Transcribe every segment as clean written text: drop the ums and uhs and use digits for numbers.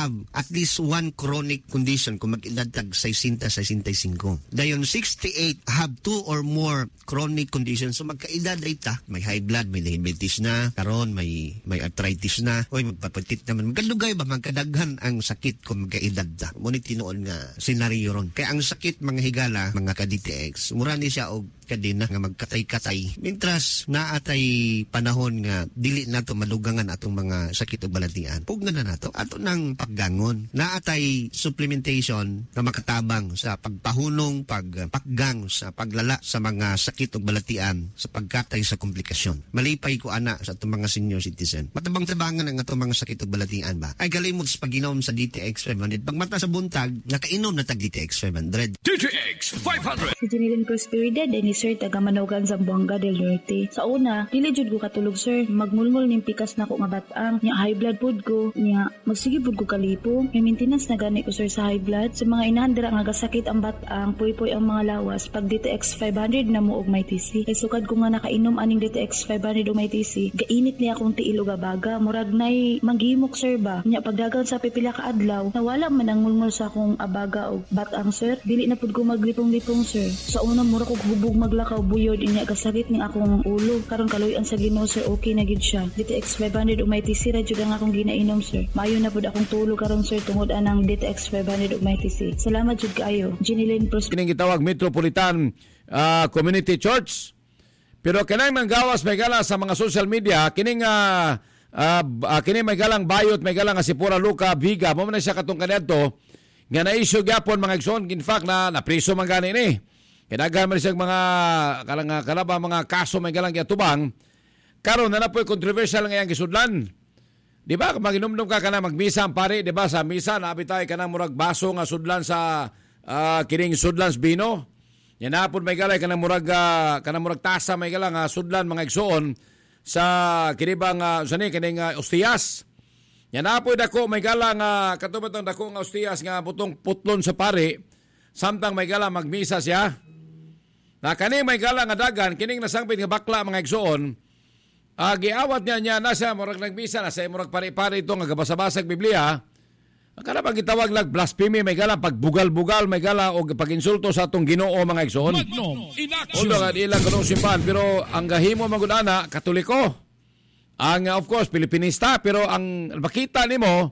have at least one chronic condition kung mag-edad tag 60-65. Dayon 68 have 2 or more chronic conditions. So magkaedad ay ta, may high blood, may diabetes na, karon may arthritis na, oy magpapatit naman. Magkadugay ba magkadaghan ang sakit kung magkaedad ta. Ngunit tinuon nga senaryo ron. Kaya ang sakit mga higala, mga ka-DTX, mura ni siya og kadina nga magkatay-katay. Mintras naatay panahon nga dili nato madugangan atong mga sakit ug balantian. Pugnan na nato ato nang paggangon. Naatay supplementation nga makatabang sa pagpahunong, paggang sa paglala sa mga sakit ug balantian sa pagkatay sa komplikasyon. Malipay ko ana sa atong mga senior citizen. Matabang-tabangan ang atong mga sakit ug balantian ba? Ay galimod sa pag-inom sa DTX 500. Pagmata sa buntag, nakainom na tag DTX 500. DTX 500. Si Janilyn Prosperidad ni Sir taga Manogan, Zamboanga del Norte. Sa una, dili jud ko katulog sir, magmulmul ning pikas na ko nga batang, nya high blood pod ko, nya magsige pod ko kalipo. May maintenance na gani ko sir sa high blood. Sa mga inahandira nga gasakit ang batang, puy-puy ang mga lawas, pag DTX 500 na mo og may TC. Kay sukad ko nga nakainom aning DTX 500 og may TC, gainit niya akong tiil og abaga, murag nay manghimok sir ba. Nya pagdagan sa pipila ka adlaw, nawala man ang mulmul sa akong abaga og batang sir. Dili na pod ko maglipong-lipong sir. Sa una mura ko hubog maglakaw buyod inya kasakit ning akong ulo. Karon kaloy-an sa Ginoo sir, okay na gid siya. DTX 500 og may TC ra jud ang akong ginainom sir. Maayo na pud akong tulog karon sir tungod anang DTX 500 og may TC. Salamat jud kaayo. Janilyn Prosperidad. Kining gitawag Metropolitan Community Church. Pero kanang nanggawas may gala sa mga social media kining kining may galang bayot, may galang Sipura Luca Viga, mo man siya katong kanadto nga na-issue gyapon mga igsoon. In fact na napriso man gani ni. Kinagahan man siyang mga kalaba mga kaso may galang giatubang. Karon na po'y controversial nga yang gisudlan. Di ba? Mag-inom-inom ka na magmisa ang pare, di ba? Sa misa, naabitay ka na murag baso nga sudlan sa kining sudlans bino. Yan na po may galay ka na murag tasa may galang sudlan mga igsoon sa kinibang kining ostiyas. Yan na po dako may galang katubatang dako nga ostiyas nga putong putlon sa pare. Samtang may galang magmisa siya. Na kani may galang nga dagan, kining nasangpit nga bakla mga igsoon, giawat niya nasa murag nagmisa, nasa murag pare-pare ito nga gabasa-basag Biblia, akala pag gitawag lag blasphemy, may galang pagbugal-bugal, may galang o pag-insulto sa atong Ginoo mga igsoon. Although nga ilang ganong simbahan, pero ang gahimo magudana, Katoliko. Ang of course, Pilipinista, pero ang makita nimo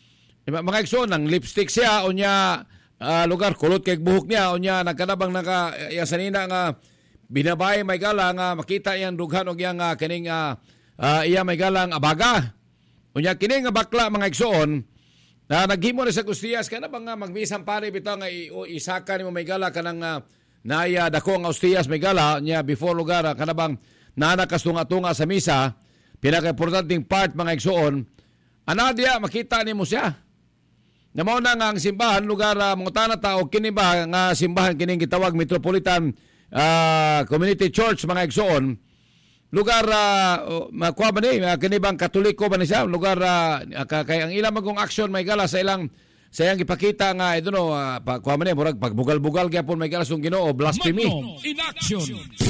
mga igsoon, ang lipstick siya, o niya, lugar kulot kay buhok niya o niya nagkanabang yasanina nga binabay may galang makita iyang dughan og iyang kining iya may galang abaga o niya kining nga bakla mga igsoon na naghimo na sa Ostiyas kana bang magmisang pare bitaw nga isaka nimo may gala kanang naya dako nga Ostiyas may gala niya before lugar kanabang nanakasunga-tunga sa misa pinaka-importanting part mga igsoon anadya makita nimo siya. Namo na nga ang simbahan lugar mga tanang tao kini ba nga simbahan kining gitawag Metropolitan Community Church mga igsoon lugar makuha ba ni kini bang Katoliko ba ni siya lugar kay ang ilang magong action may gala sa ilang ipakita nga ito no kuha ba ni murag pagbugal-bugal gyapon may gala sung Ginoo blasphemy in action.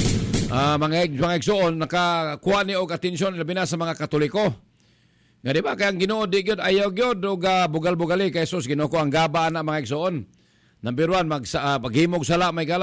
Mga igsoon nakakuha ni og atensyon labi na sa mga Katoliko. Nga di ba, kaya ang Ginoo di gyud ayaw gyud og bugal-bugali kay Jesus Ginoo ko ang gaba na mga igsoon. Number 1, paghimog sala may gala